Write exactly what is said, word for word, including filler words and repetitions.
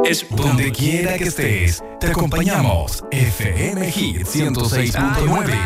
Es Donde quiera que estés, te acompañamos. F M Hit ciento seis punto nueve.